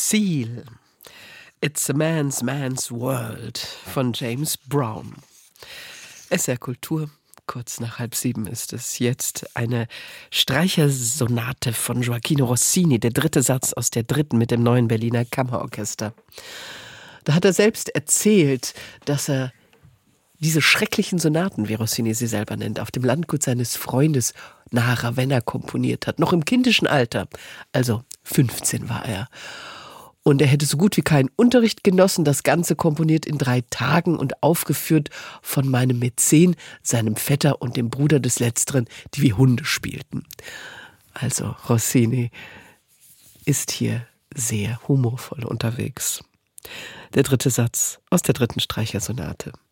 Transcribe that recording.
Lucille. It's a man's world von James Brown. SR Kultur, kurz nach 6:30 ist es jetzt eine Streichersonate von Gioachino Rossini, der dritte Satz aus der dritten mit dem neuen Berliner Kammerorchester. Da hat er selbst erzählt, dass er diese schrecklichen Sonaten, wie Rossini sie selber nennt, auf dem Landgut seines Freundes nahe Ravenna komponiert hat, noch im kindischen Alter, also 15 war er. Und er hätte so gut wie keinen Unterricht genossen, das Ganze komponiert in 3 Tagen und aufgeführt von meinem Mäzen, seinem Vetter und dem Bruder des Letzteren, die wie Hunde spielten. Also Rossini ist hier sehr humorvoll unterwegs. Der dritte Satz aus der dritten Streichersonate.